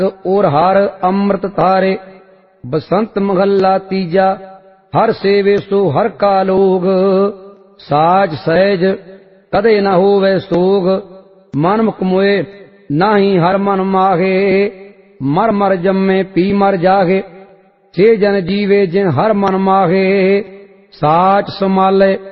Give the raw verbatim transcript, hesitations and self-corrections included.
और हर अमृत धारे। बसंत महला तीजा हर सेवे सो हर का लोग। साज सहज कदे न होवे सोग। मन मुख मोए नाही हर मन माहे। मर मर जम्मे पी मर जागे। छे जन जीवे जिन हर मन माहे। साच समाले